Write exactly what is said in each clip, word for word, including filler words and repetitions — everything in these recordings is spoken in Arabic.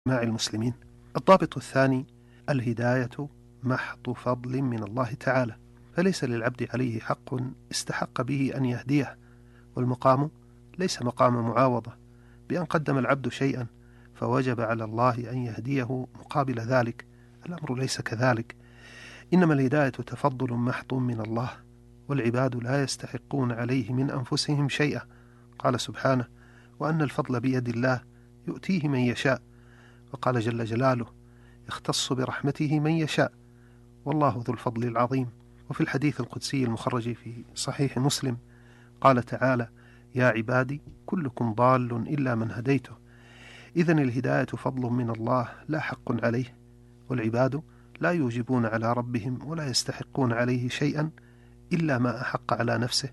مع المسلمين. الضابط الثاني: الهداية محض فضل من الله تعالى، فليس للعبد عليه حق استحق به أن يهديه، والمقام ليس مقام معاوضة بأن قدم العبد شيئا فوجب على الله أن يهديه مقابل ذلك. الأمر ليس كذلك، إنما الهداية تفضل محض من الله، والعباد لا يستحقون عليه من أنفسهم شيئا. قال سبحانه: وأن الفضل بيد الله يؤتيه من يشاء. وقال جل جلاله: يختص برحمته من يشاء والله ذو الفضل العظيم. وفي الحديث القدسي المخرج في صحيح مسلم قال تعالى: يا عبادي كلكم ضال إلا من هديته. إذن الهداية فضل من الله لا حق عليه، والعباد لا يوجبون على ربهم ولا يستحقون عليه شيئا إلا ما أحق على نفسه.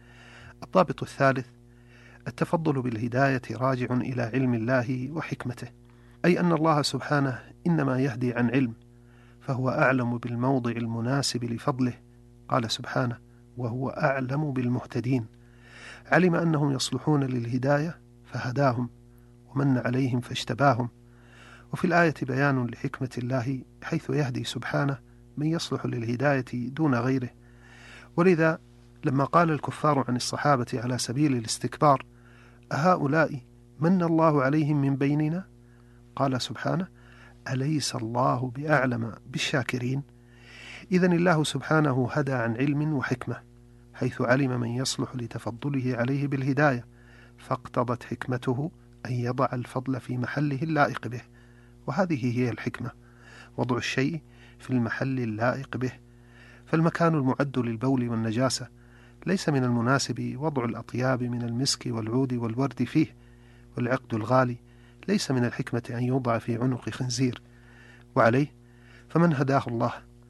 الضابط الثالث: التفضل بالهداية راجع إلى علم الله وحكمته، أي أن الله سبحانه إنما يهدي عن علم، فهو أعلم بالموضع المناسب لفضله. قال سبحانه: وهو أعلم بالمهتدين. علم أنهم يصلحون للهداية فهداهم، ومن عليهم فاجتباهم. وفي الآية بيان لحكمة الله حيث يهدي سبحانه من يصلح للهداية دون غيره. ولذا لما قال الكفار عن الصحابة على سبيل الاستكبار: أهؤلاء من الله عليهم من بيننا؟ قال سبحانه: أليس الله بأعلم بالشاكرين؟ إذن الله سبحانه هدى عن علم وحكمة، حيث علم من يصلح لتفضله عليه بالهداية، فاقتضت حكمته أن يضع الفضل في محله اللائق به. وهذه هي الحكمة: وضع الشيء في المحل اللائق به. فالمكان المعد للبول والنجاسة ليس من المناسب وضع الأطياب من المسك والعود والورد فيه، والعقد الغالي ليس من الحكمة أن يوضع في عنق خنزير. وعليه فمن هداه الله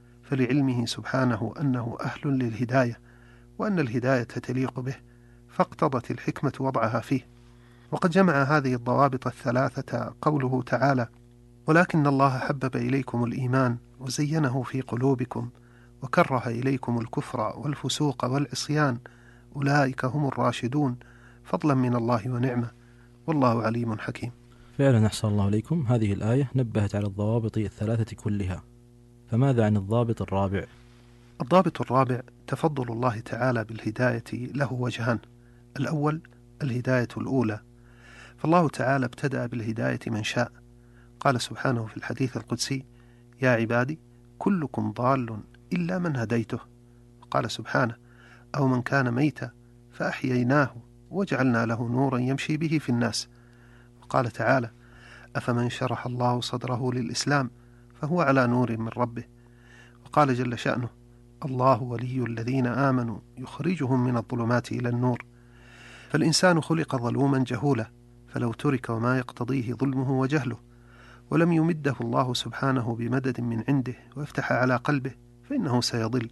فلعلمه سبحانه أنه أهل للهداية، وأن الهداية تليق به، فاقتضت الحكمة وضعها فيه. وقد جمع هذه الضوابط الثلاثة قوله تعالى: ولكن الله حبب إليكم الإيمان وزينه في قلوبكم وكره إليكم الكفر والفسوق والعصيان أولئك هم الراشدون فضلا من الله ونعمة والله عليم حكيم. فعلا أحسن الله إليكم. هذه الآية نبهت على الضوابط الثلاثة كلها، فماذا عن الضابط الرابع؟ الضابط الرابع: تفضل الله تعالى بالهداية له وجهان. الأول الهداية الأولى، فالله تعالى ابتدأ بالهداية من شاء. قال سبحانه في الحديث القدسي: يا عبادي كلكم ضال إلا من هديته. وقال سبحانه: أو من كان ميتا فأحييناه وجعلنا له نورا يمشي به في الناس. وقال تعالى: أفمن شرح الله صدره للإسلام فهو على نور من ربه. وقال جل شأنه: الله ولي الذين آمنوا يخرجهم من الظلمات إلى النور. فالإنسان خلق ظلوما جهولا، فلو ترك وما يقتضيه ظلمه وجهله ولم يمده الله سبحانه بمدد من عنده ويفتح على قلبه فإنه سيضل.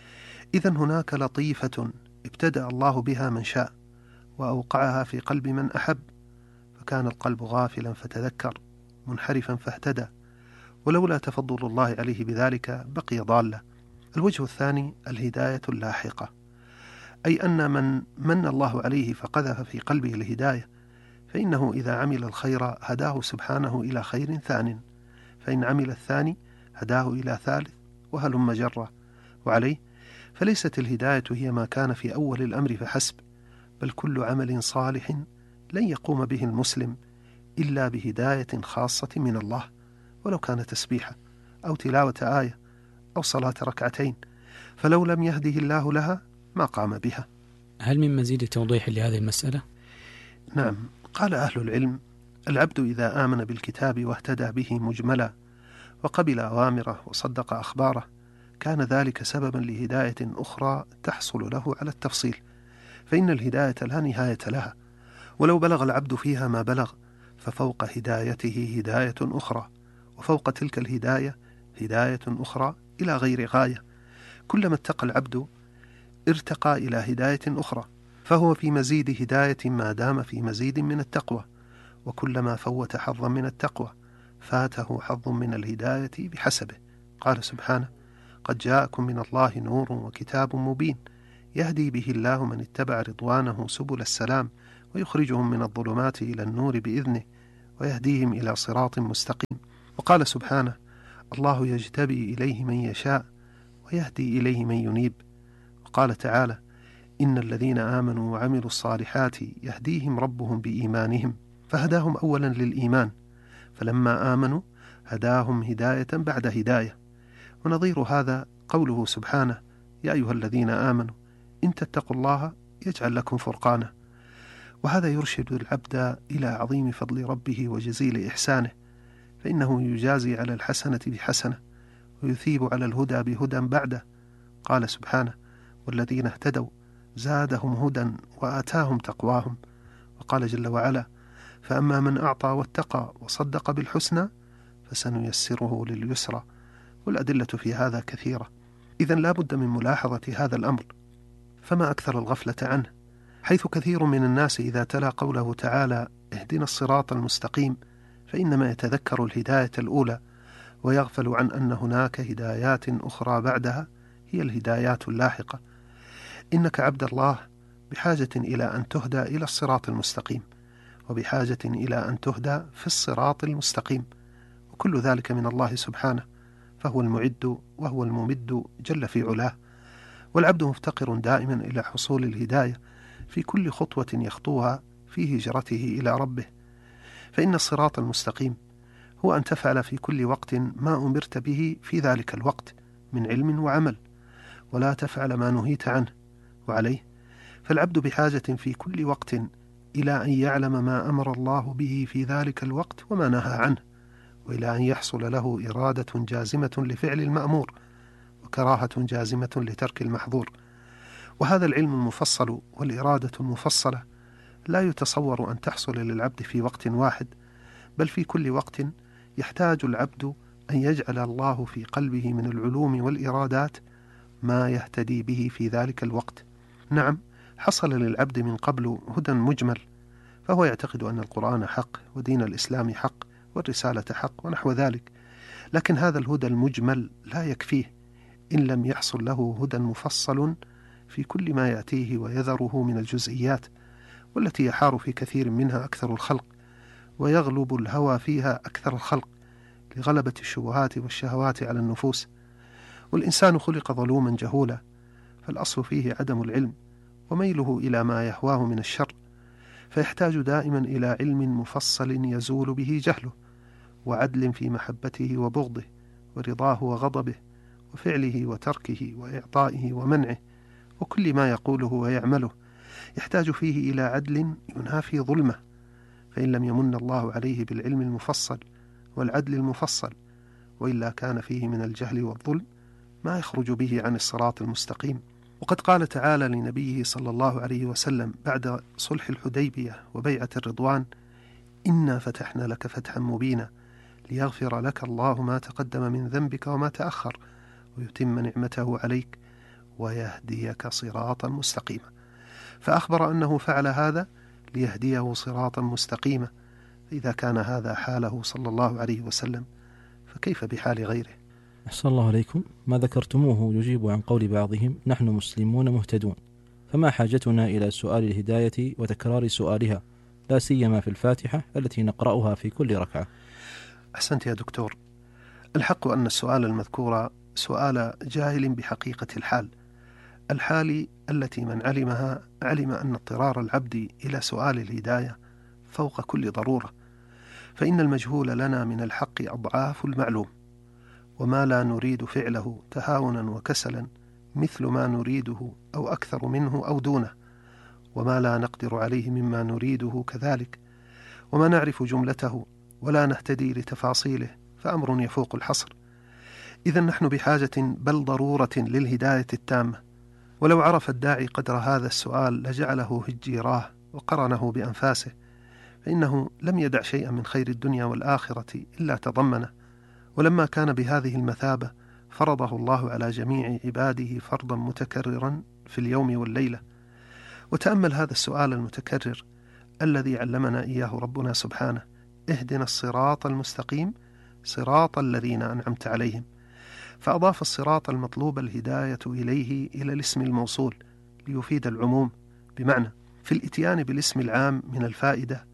إذن هناك لطيفة ابتدأ الله بها من شاء وأوقعها في قلب من أحب، فكان القلب غافلا فتذكر، منحرفا فاهتدى، ولولا تفضل الله عليه بذلك بقي ضالا. الوجه الثاني الهداية اللاحقة، أي أن من من الله عليه فقذف في قلبه الهداية فإنه إذا عمل الخير هداه سبحانه إلى خير ثان، فإن عمل الثاني هداه إلى ثالث، وهلم جرة. وعليه فليست الهداية هي ما كان في أول الأمر فحسب، بل كل عمل صالح لن يقوم به المسلم إلا بهداية خاصة من الله، ولو كان تسبيحة أو تلاوة آية أو صلاة ركعتين، فلو لم يهده الله لها ما قام بها. هل من مزيد توضيح لهذه المسألة؟ نعم، قال أهل العلم: العبد إذا آمن بالكتاب واهتدى به مجملا وقبل أوامره وصدق أخباره كان ذلك سببا لهداية أخرى تحصل له على التفصيل، فإن الهداية لا نهاية لها، ولو بلغ العبد فيها ما بلغ ففوق هدايته هداية أخرى، وفوق تلك الهداية هداية أخرى إلى غير غاية. كلما اتقى العبد ارتقى إلى هداية أخرى، فهو في مزيد هداية ما دام في مزيد من التقوى، وكلما فوت حظا من التقوى فاته حظ من الهداية بحسبه. قال سبحانه: قد جاءكم من الله نور وكتاب مبين يهدي به الله من اتبع رضوانه سبل السلام ويخرجهم من الظلمات إلى النور بإذنه ويهديهم إلى صراط مستقيم. وقال سبحانه: الله يجتبي إليه من يشاء ويهدي إليه من ينيب. وقال تعالى: إن الذين آمنوا وعملوا الصالحات يهديهم ربهم بإيمانهم، فهداهم أولا للإيمان، فلما آمنوا هداهم هداية بعد هداية. ونظير هذا قوله سبحانه: يا أيها الذين آمنوا إن تتقوا الله يجعل لكم فرقانا. وهذا يرشد العبد إلى عظيم فضل ربه وجزيل إحسانه، فإنه يجازي على الحسنة بحسنة ويثيب على الهدى بهدى بعده. قال سبحانه: والذين اهتدوا زادهم هدى وآتاهم تقواهم. وقال جل وعلا: فأما من أعطى واتقى وصدق بالحسنى فسنيسره لليسرى. والأدلة في هذا كثيرة. إذن لا بد من ملاحظة هذا الأمر، فما أكثر الغفلة عنه، حيث كثير من الناس إذا تلا قوله تعالى: اهدنا الصراط المستقيم، فإنما يتذكر الهداية الأولى ويغفل عن أن هناك هدايات أخرى بعدها هي الهدايات اللاحقة. إنك عبد الله بحاجة إلى أن تهدى إلى الصراط المستقيم، وبحاجة إلى أن تهدى في الصراط المستقيم، وكل ذلك من الله سبحانه، فهو المعد وهو الممد جل في علاه. والعبد مفتقر دائما إلى حصول الهداية في كل خطوة يخطوها في هجرته إلى ربه. فإن الصراط المستقيم هو أن تفعل في كل وقت ما أمرت به في ذلك الوقت من علم وعمل، ولا تفعل ما نهيت عنه. وعليه فالعبد بحاجة في كل وقت إلى أن يعلم ما أمر الله به في ذلك الوقت وما نهى عنه، وإلى أن يحصل له إرادة جازمة لفعل المأمور وكراهة جازمة لترك المحظور. وهذا العلم المفصل والإرادة المفصلة لا يتصور أن تحصل للعبد في وقت واحد، بل في كل وقت يحتاج العبد أن يجعل الله في قلبه من العلوم والإرادات ما يهتدي به في ذلك الوقت. نعم، حصل للعبد من قبل هدى مجمل، فهو يعتقد أن القرآن حق ودين الإسلام حق والرسالة حق ونحو ذلك، لكن هذا الهدى المجمل لا يكفيه إن لم يحصل له هدى مفصل في كل ما يأتيه ويذره من الجزئيات، والتي يحار في كثير منها أكثر الخلق، ويغلب الهوى فيها أكثر الخلق لغلبة الشبهات والشهوات على النفوس. والإنسان خلق ظلوما جهولا، فالأصل فيه عدم العلم وميله إلى ما يهواه من الشر، فيحتاج دائما إلى علم مفصل يزول به جهله، وعدل في محبته وبغضه، ورضاه وغضبه، وفعله وتركه، وإعطائه ومنعه، وكل ما يقوله ويعمله يحتاج فيه إلى عدل ينافي ظلمه. فإن لم يمن الله عليه بالعلم المفصل والعدل المفصل، وإلا كان فيه من الجهل والظلم ما يخرج به عن الصراط المستقيم. وقد قال تعالى لنبيه صلى الله عليه وسلم بعد صلح الحديبية وبيعة الرضوان: إنا فتحنا لك فتحا مبينا ليغفر لك الله ما تقدم من ذنبك وما تأخر ويتم نعمته عليك ويهديك صراطا مستقيما. فأخبر أنه فعل هذا ليهديه صراطا مستقيما. فإذا كان هذا حاله صلى الله عليه وسلم فكيف بحال غيره؟ أحسن الله عليكم. ما ذكرتموه يجيب عن قول بعضهم: نحن مسلمون مهتدون، فما حاجتنا إلى سؤال الهداية وتكرار سؤالها، لا سيما في الفاتحة التي نقرأها في كل ركعة؟ أحسنت يا دكتور. الحق أن السؤال المذكور سؤال جاهل بحقيقة الحال، الحال التي من علمها علم أن اضطرار العبد إلى سؤال الهداية فوق كل ضرورة، فإن المجهول لنا من الحق أضعاف المعلوم، وما لا نريد فعله تهاونا وكسلا مثل ما نريده أو أكثر منه أو دونه، وما لا نقدر عليه مما نريده كذلك، وما نعرف جملته ولا نهتدي لتفاصيله فأمر يفوق الحصر. إذن نحن بحاجة بل ضرورة للهداية التامة. ولو عرف الداعي قدر هذا السؤال لجعله هجيراه وقرنه بأنفاسه، فإنه لم يدع شيئا من خير الدنيا والآخرة إلا تضمنه. ولما كان بهذه المثابة فرضه الله على جميع عباده فرضا متكررا في اليوم والليلة. وتأمل هذا السؤال المتكرر الذي علمنا إياه ربنا سبحانه: اهدنا الصراط المستقيم صراط الذين أنعمت عليهم، فأضاف الصراط المطلوب الهداية إليه إلى الاسم الموصول ليفيد العموم، بمعنى في الإتيان بالاسم العام من الفائدة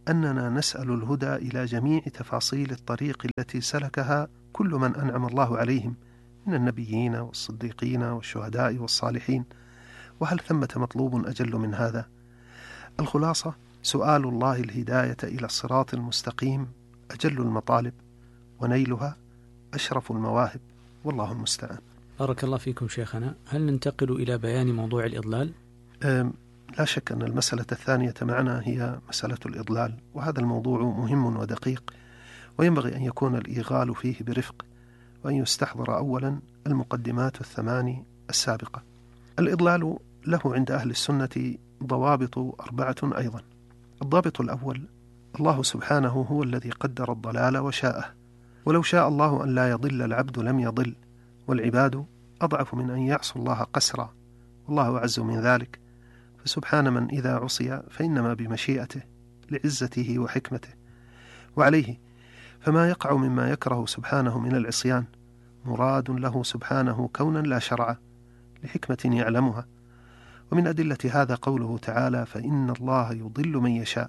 أننا نسأل الهدى إلى جميع تفاصيل الطريق التي سلكها كل من أنعم الله عليهم من النبيين والصديقين والشهداء والصالحين، وهل ثمة مطلوب أجل من هذا؟ الخلاصة: سؤال الله الهداية إلى الصراط المستقيم أجل المطالب، ونيلها أشرف المواهب، والله المستعان. بارك الله فيكم شيخنا. هل ننتقل إلى بيان موضوع الإضلال؟ لا شك أن المسألة الثانية معنا هي مسألة الإضلال، وهذا الموضوع مهم ودقيق، وينبغي أن يكون الإيغال فيه برفق، وأن يستحضر أولا المقدمات الثماني السابقة. الإضلال له عند أهل السنة ضوابط أربعة أيضا. الضابط الأول: الله سبحانه هو الذي قدر الضلال وشاءه، ولو شاء الله أن لا يضل العبد لم يضل، والعباد أضعف من أن يعصوا الله قسرا، والله أعز من ذلك، فسبحان من إذا عصي فإنما بمشيئته لعزته وحكمته. وعليه فما يقع مما يكره سبحانه من العصيان مراد له سبحانه كونا لا شرعا لحكمة يعلمها. ومن أدلة هذا قوله تعالى: فإن الله يضل من يشاء،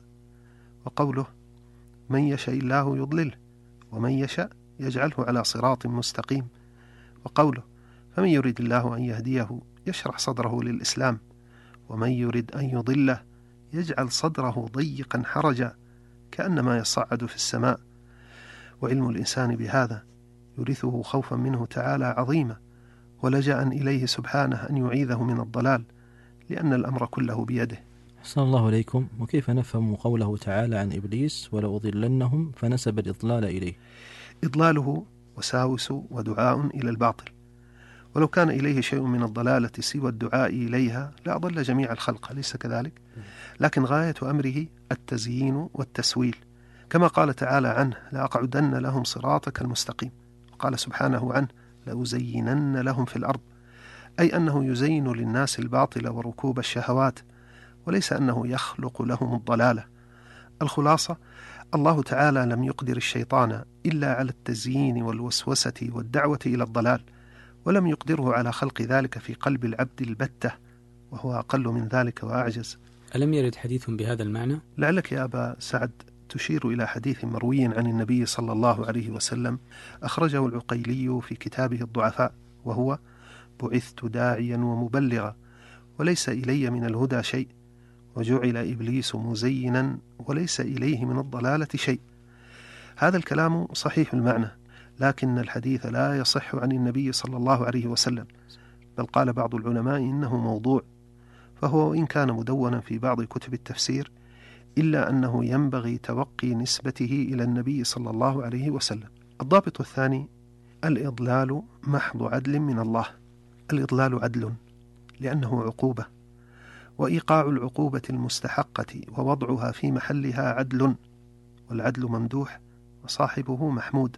وقوله: من يشاء الله يضلله، ومن يشاء يجعله على صراط مستقيم، وقوله: فمن يريد الله أن يهديه يشرح صدره للإسلام، ومن يريد أن يضله يجعل صدره ضيقا حرجا كأنما يصعد في السماء. وعلم الإنسان بهذا يورثه خوفا منه تعالى عظيما، ولجأ إليه سبحانه أن يعيذه من الضلال، لأن الأمر كله بيده. أحسن الله عليكم. وكيف نفهم قوله تعالى عن إبليس: ولأضلنهم، فنسب الإضلال إليه؟ إضلاله وساوس ودعاء إلى الباطل، ولو كان إليه شيء من الضلالة سوى الدعاء إليها لأضل جميع الخلق، أليس كذلك؟ لكن غاية أمره التزيين والتسويل، كما قال تعالى عنه: لأقعدن لهم صراطك المستقيم. وقال سبحانه عنه: لأزينن لهم في الأرض، أي أنه يزين للناس الباطل وركوب الشهوات، وليس أنه يخلق لهم الضلالة. الخلاصة: الله تعالى لم يقدر الشيطان إلا على التزيين والوسوسة والدعوة إلى الضلال، ولم يقدره على خلق ذلك في قلب العبد البتة، وهو أقل من ذلك وأعجز. ألم يرد حديث بهذا المعنى؟ لعلك يا أبا سعد تشير إلى حديث مروي عن النبي صلى الله عليه وسلم أخرجه العقيلي في كتابه الضعفاء، وهو: بعثت داعيا ومبلغا، وليس إلي من الهدى شيء، وجعل إبليس مزينا، وليس إليه من الضلالة شيء. هذا الكلام صحيح المعنى، لكن الحديث لا يصح عن النبي صلى الله عليه وسلم، بل قال بعض العلماء إنه موضوع، فهو إن كان مدونا في بعض كتب التفسير، إلا أنه ينبغي توقي نسبته إلى النبي صلى الله عليه وسلم. الضابط الثاني: الإضلال محض عدل من الله. الإضلال عدل لأنه عقوبة، وإيقاع العقوبة المستحقة ووضعها في محلها عدل، والعدل ممدوح وصاحبه محمود.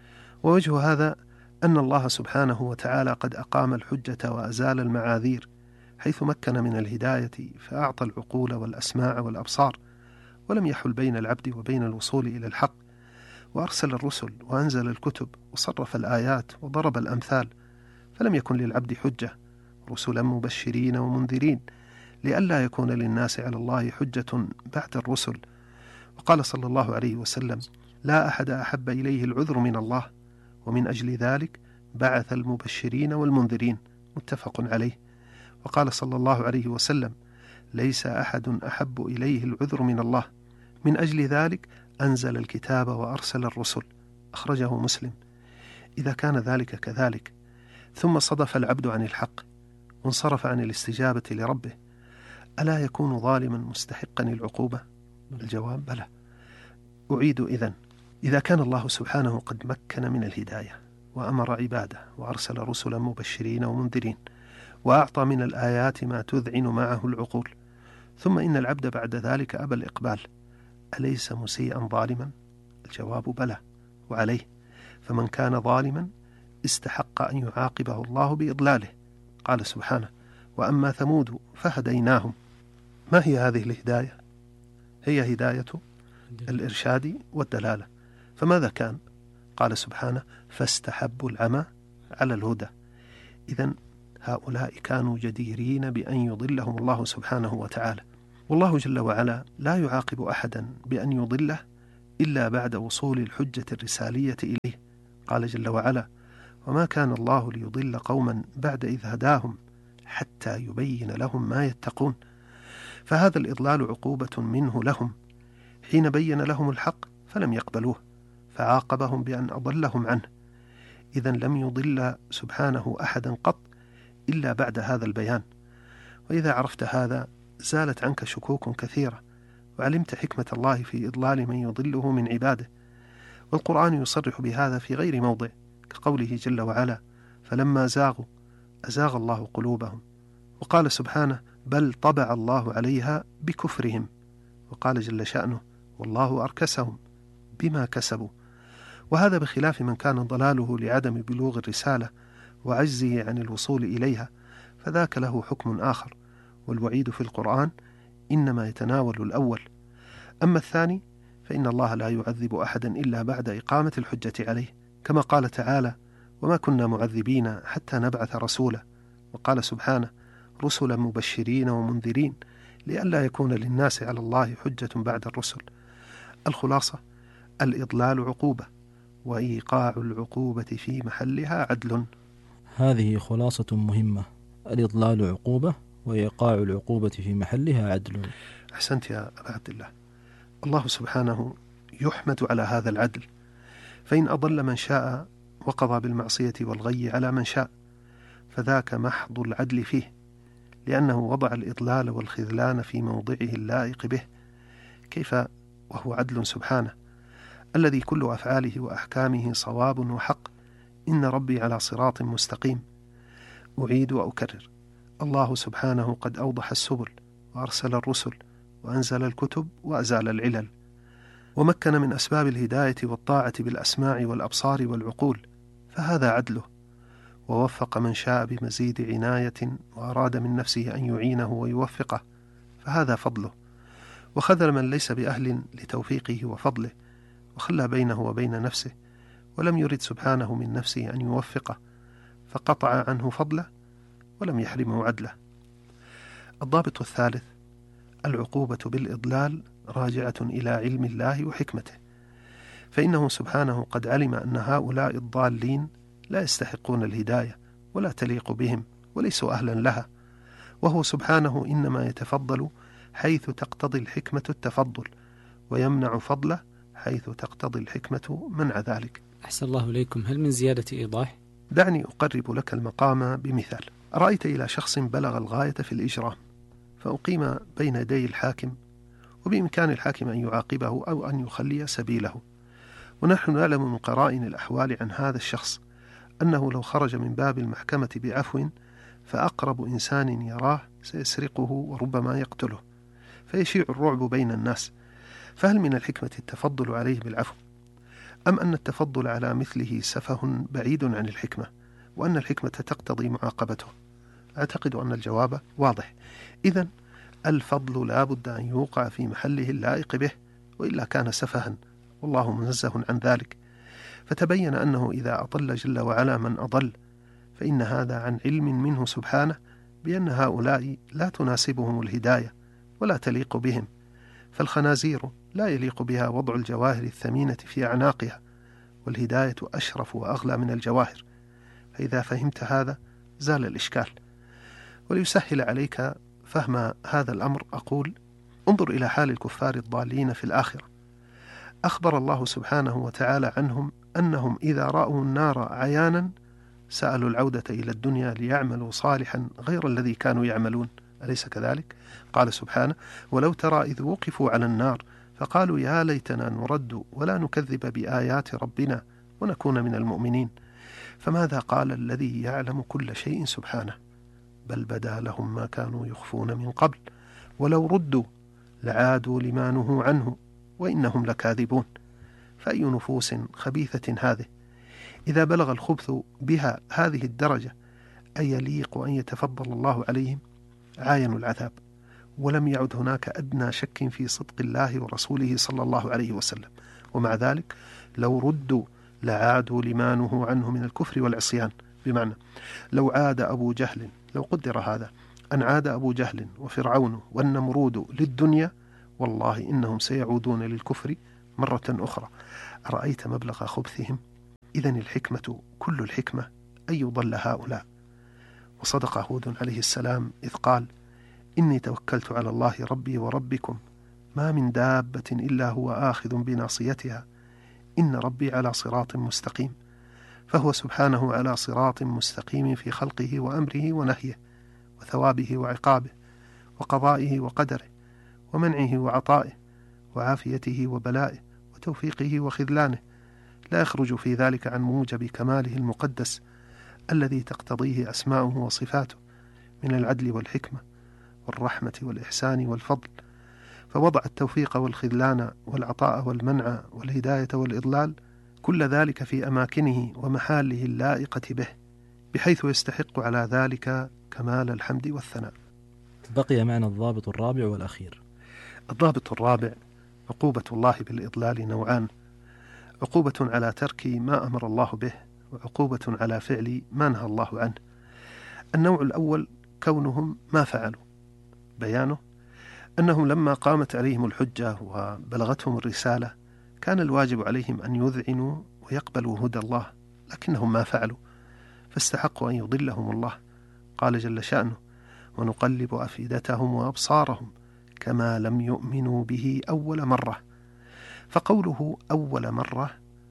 ووجه هذا أن الله سبحانه وتعالى قد أقام الحجة وأزال المعاذير، حيث مكن من الهداية فأعطى العقول والأسماع والأبصار، ولم يحل بين العبد وبين الوصول إلى الحق، وأرسل الرسل وأنزل الكتب وصرف الآيات وضرب الأمثال، فلم يكن للعبد حجة، رسلا مبشرين ومنذرين، لئلا يكون للناس على الله حجة بعد الرسل. وقال صلى الله عليه وسلم: لا أحد أحب إليه العذر من الله، ومن أجل ذلك بعث المبشرين والمنذرين، متفق عليه. وقال صلى الله عليه وسلم: ليس أحد أحب إليه العذر من الله، من أجل ذلك أنزل الكتاب وأرسل الرسل، أخرجه مسلم. إذا كان ذلك كذلك، ثم صدف العبد عن الحق وانصرف عن الاستجابة لربه، ألا يكون ظالما مستحقا العقوبة؟ الجواب: بلى. أعيد إذن: إذا كان الله سبحانه قد مكن من الهداية وأمر عباده وأرسل رسلا مبشرين ومنذرين وأعطى من الآيات ما تذعن معه العقول، ثم إن العبد بعد ذلك أبى الإقبال، أليس مسيئا ظالما؟ الجواب: بلى. وعليه فمن كان ظالما استحق أن يعاقبه الله بإضلاله. قال سبحانه: وأما ثمود فهديناهم. ما هي هذه الهداية؟ هي هداية الإرشاد والدلالة. فماذا كان؟ قال سبحانه: فاستحبوا العمى على الهدى. إذن هؤلاء كانوا جديرين بأن يضلهم الله سبحانه وتعالى. والله جل وعلا لا يعاقب أحدا بأن يضله إلا بعد وصول الحجة الرسالية إليه. قال جل وعلا: وما كان الله ليضل قوما بعد إذ هداهم حتى يبين لهم ما يتقون. فهذا الإضلال عقوبة منه لهم حين بين لهم الحق فلم يقبلوه، فعاقبهم بأن أضلهم عنه. إذن لم يضل سبحانه أحدا قط إلا بعد هذا البيان. وإذا عرفت هذا زالت عنك شكوك كثيرة، وعلمت حكمة الله في إضلال من يضله من عباده. والقرآن يصرح بهذا في غير موضع، كقوله جل وعلا: فلما زاغوا أزاغ الله قلوبهم. وقال سبحانه: بل طبع الله عليها بكفرهم. وقال جل شأنه: والله أركسهم بما كسبوا. وهذا بخلاف من كان ضلاله لعدم بلوغ الرسالة وعجزه عن الوصول إليها، فذاك له حكم آخر. والوعيد في القرآن إنما يتناول الأول. أما الثاني فإن الله لا يعذب أحدا إلا بعد إقامة الحجة عليه، كما قال تعالى: وما كنا معذبين حتى نبعث رسولا. وقال سبحانه: رسلا مبشرين ومنذرين لئلا يكون للناس على الله حجة بعد الرسل. الخلاصة: الإضلال عقوبة، وإيقاع العقوبة في محلها عدل. هذه خلاصة مهمة: الإضلال عقوبة، وإيقاع العقوبة في محلها عدل. أحسنت يا أبا عبد الله. الله سبحانه يحمد على هذا العدل، فإن أضل من شاء وقضى بالمعصية والغي على من شاء، فذاك محض العدل فيه، لأنه وضع الإضلال والخذلان في موضعه اللائق به. كيف وهو عدل سبحانه الذي كل أفعاله وأحكامه صواب وحق؟ إن ربي على صراط مستقيم. أعيد وأكرر: الله سبحانه قد أوضح السبل وأرسل الرسل وأنزل الكتب وأزال العلل، ومكن من أسباب الهداية والطاعة بالأسماع والأبصار والعقول، فهذا عدله. ووفق من شاء بمزيد عناية وأراد من نفسه أن يعينه ويوفقه، فهذا فضله. وخذل من ليس بأهل لتوفيقه وفضله، وخلى بينه وبين نفسه، ولم يرد سبحانه من نفسه أن يوفقه، فقطع عنه فضله ولم يحرمه عدله. الضابط الثالث: العقوبة بالإضلال راجعة إلى علم الله وحكمته، فإنه سبحانه قد علم أن هؤلاء الضالين لا يستحقون الهداية ولا تليق بهم وليسوا أهلا لها، وهو سبحانه إنما يتفضل حيث تقتضي الحكمة التفضل، ويمنع فضله حيث تقتضي الحكمة منع ذلك. أحسن الله إليكم، هل من زيادة إيضاح؟ دعني أقرب لك المقام بمثال. رأيت إلى شخص بلغ الغاية في الإجرام، فأقيم بين يدي الحاكم، وبإمكان الحاكم أن يعاقبه أو أن يخلي سبيله. ونحن نعلم من قرائن الأحوال عن هذا الشخص أنه لو خرج من باب المحكمة بعفو فأقرب إنسان يراه سيسرقه وربما يقتله، فيشيع الرعب بين الناس. فهل من الحكمة التفضل عليه بالعفو، أم أن التفضل على مثله سفه بعيد عن الحكمة، وأن الحكمة تقتضي معاقبته؟ أعتقد أن الجواب واضح. إذن الفضل لا بد أن يوقع في محله اللائق به، وإلا كان سفها، والله منزه عن ذلك. فتبين أنه إذا أضل جل وعلا من أضل، فإن هذا عن علم منه سبحانه بأن هؤلاء لا تناسبهم الهداية ولا تليق بهم، فالخنازير لا يليق بها وضع الجواهر الثمينة في أعناقها، والهداية أشرف وأغلى من الجواهر. فإذا فهمت هذا زال الإشكال. وليسهل عليك فهم هذا الأمر أقول: انظر إلى حال الكفار الضالين في الآخرة. أخبر الله سبحانه وتعالى عنهم أنهم إذا رأوا النار عيانا سألوا العودة إلى الدنيا ليعملوا صالحا غير الذي كانوا يعملون، أليس كذلك؟ قال سبحانه: ولو ترى إذ وقفوا على النار فقالوا يا ليتنا نرد ولا نكذب بآيات ربنا ونكون من المؤمنين. فماذا قال الذي يعلم كل شيء سبحانه؟ بل بدا لهم ما كانوا يخفون من قبل ولو ردوا لعادوا لما نهوا عنه وإنهم لكاذبون. فأي نفوس خبيثة هذه إذا بلغ الخبث بها هذه الدرجة أي يليق أن يتفضل الله عليهم؟ عاينوا العذاب، ولم يعد هناك أدنى شك في صدق الله ورسوله صلى الله عليه وسلم. ومع ذلك لو ردوا لعادوا لما نهوا عنه من الكفر والعصيان. بمعنى لو عاد أبو جهل، لو قدر هذا، أن عاد أبو جهل وفرعون والنمرود للدنيا والله إنهم سيعودون للكفر مرة أخرى. أرأيت مبلغ خبثهم؟ إذن الحكمة كل الحكمة أن يضل هؤلاء. وصدق هود عليه السلام إذ قال: إني توكلت على الله ربي وربكم ما من دابة إلا هو آخذ بناصيتها إن ربي على صراط مستقيم. فهو سبحانه على صراط مستقيم في خلقه وأمره ونهيه وثوابه وعقابه وقضائه وقدره ومنعه وعطائه وعافيته وبلائه وتوفيقه وخذلانه، لا يخرج في ذلك عن موجب كماله المقدس الذي تقتضيه أسماؤه وصفاته من العدل والحكمة والرحمة والإحسان والفضل. فوضع التوفيق والخذلان والعطاء والمنع والهداية والإضلال كل ذلك في أماكنه ومحاله اللائقة به، بحيث يستحق على ذلك كمال الحمد والثناء. بقي معنا الضابط الرابع والأخير. الضابط الرابع: عقوبة الله بالإضلال نوعان: عقوبة على ترك ما أمر الله به، وعقوبة على فعل ما نهى الله عنه. النوع الأول كونهم ما فعلوا. بيانه أنهم لما قامت عليهم الحجة وبلغتهم الرسالة كان الواجب عليهم أن يذعنوا ويقبلوا هدى الله، لكنهم ما فعلوا فاستحقوا أن يضلهم الله. قال جل شأنه: ونقلب أفئدتهم وأبصارهم كما لم يؤمنوا به أول مرة. فقوله أول مرة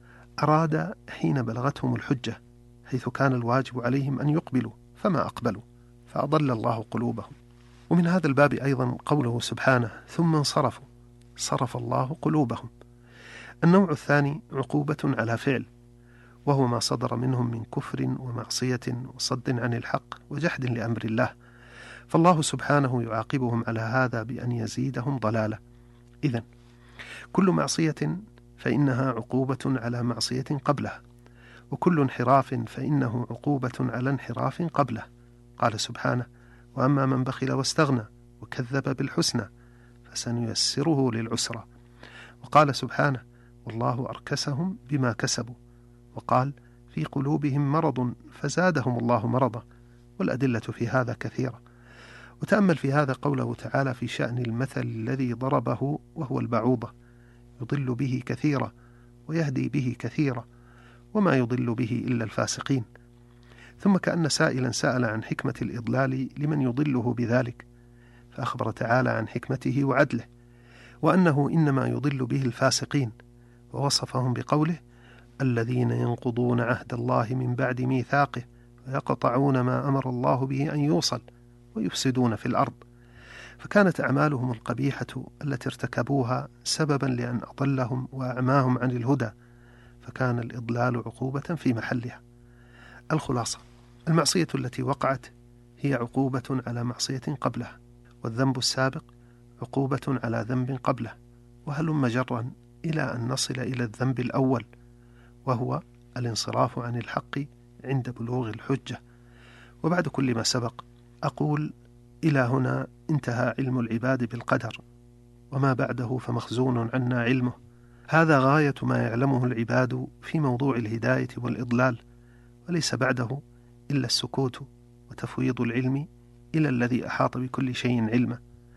أراد حين بلغتهم الحجة، حيث كان الواجب عليهم أن يقبلوا فما أقبلوا فأضل الله قلوبهم. ومن هذا الباب أيضا قوله سبحانه: ثم انصرفوا صرف الله قلوبهم. النوع الثاني عقوبة على فعل، وهو ما صدر منهم من كفر ومعصية وصد عن الحق وجحد لأمر الله، فالله سبحانه يعاقبهم على هذا بأن يزيدهم ضلالة. إذن كل معصية فإنها عقوبة على معصية قبلها، وكل انحراف فإنه عقوبة على انحراف قبله. قال سبحانه: وأما من بخل واستغنى وكذب بالحسنى فسنيسره للعسرى. وقال سبحانه: والله أركسهم بما كسبوا. وقال: في قلوبهم مرض فزادهم الله مرضا. والأدلة في هذا كثيرة. وتأمل في هذا قوله تعالى في شأن المثل الذي ضربه وهو البعوضة: يضل به كثيرا ويهدي به كثيرا وما يضل به إلا الفاسقين. ثم كأن سائلا سأل عن حكمة الإضلال لمن يضله بذلك، فأخبر تعالى عن حكمته وعدله، وأنه إنما يضل به الفاسقين، ووصفهم بقوله: الذين ينقضون عهد الله من بعد ميثاقه ويقطعون ما أمر الله به أن يوصل ويفسدون في الأرض. فكانت أعمالهم القبيحة التي ارتكبوها سببا لأن أضلهم وأعماهم عن الهدى، فكان الإضلال عقوبة في محلها. الخلاصة: المعصية التي وقعت هي عقوبة على معصية قبلها، والذنب السابق عقوبة على ذنب قبله، وهلم جرا إلى أن نصل إلى الذنب الأول، وهو الانصراف عن الحق عند بلوغ الحجة. وبعد كل ما سبق أقول: إلى هنا انتهى علم العباد بالقدر، وما بعده فمخزون عنا علمه. هذا غاية ما يعلمه العباد في موضوع الهداية والإضلال، وليس بعده إلا السكوت وتفويض العلم إلى الذي أحاط بكل شيء علما.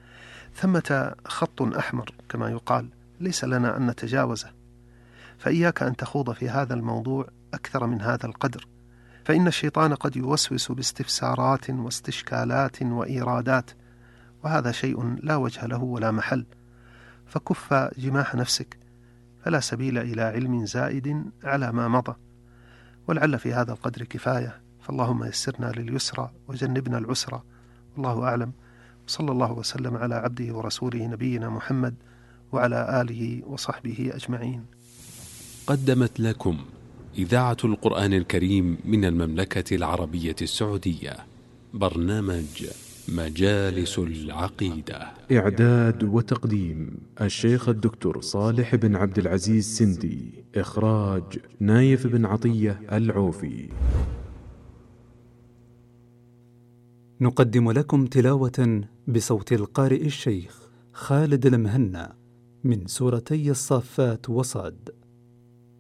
ثمة خط أحمر كما يقال ليس لنا أن نتجاوزه، فإياك أن تخوض في هذا الموضوع أكثر من هذا القدر، فإن الشيطان قد يوسوس باستفسارات واستشكالات وإيرادات، وهذا شيء لا وجه له ولا محل. فكف جماح نفسك، فلا سبيل إلى علم زائد على ما مضى. ولعل في هذا القدر كفاية، فاللهم يسرنا لليسرى وجنبنا العسرى، والله أعلم. صلى الله وسلم على عبده ورسوله نبينا محمد وعلى آله وصحبه أجمعين. قدمت لكم إذاعة القرآن الكريم من المملكة العربية السعودية برنامج مجالس العقيدة. إعداد وتقديم الشيخ الدكتور صالح بن عبد العزيز سندي. إخراج نايف بن عطية العوفي. نقدم لكم تلاوة بصوت القارئ الشيخ خالد المهنا من سورتي الصافات وصاد.